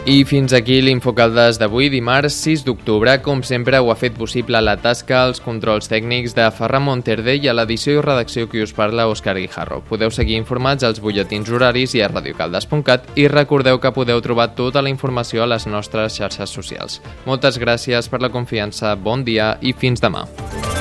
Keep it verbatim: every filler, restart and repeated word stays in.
I fins aquí l'Infocaldes d'avui, dimarts sis d'octubre. Com sempre, ho ha fet possible la tasca, els controls tècnics de Ferran Monterde i a l'edició i redacció que us parla, Òscar Guijarro. Podeu seguir informats als butlletins horaris i a radiocaldes punt cat i recordeu que podeu trobar tota la informació a les nostres xarxes socials. Moltes gràcies per la confiança, bon dia i fins demà.